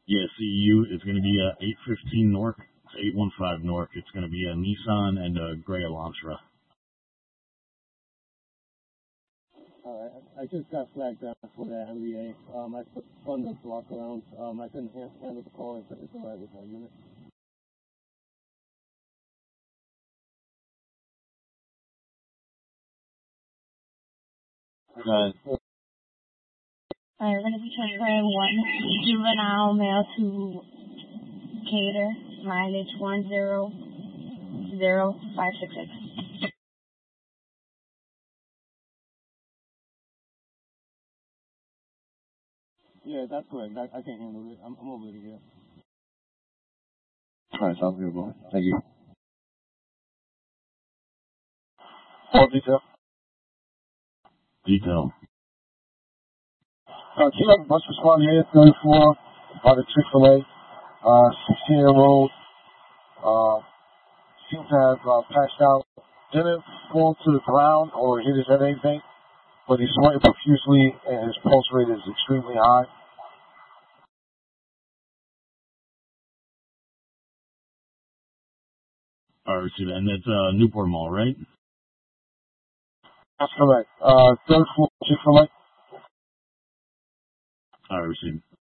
Yeah, CEU is going to be 815 Nork, 815 Nork. It's going to be a Nissan and a gray Elantra. Alright, I just got flagged down for that MVA. I put on the block around. I couldn't handle the call if it's alright with my unit. Alright, we're going to be transferring 1 juvenile male to Cater, mileage 100566. Yeah, that's correct. I can handle it. I'm over here. alright, sounds good, bro. Thank you. All detail. Detail. Team up bus respond here, 34, by the Chick-fil-A, 16-year-old, seems to have passed out. Didn't fall to the ground or hit his head or anything, but he's sweating profusely and his pulse rate is extremely high. Alright, and that's Newport Mall, right? That's correct. Third floor Chick-fil-A. Alright,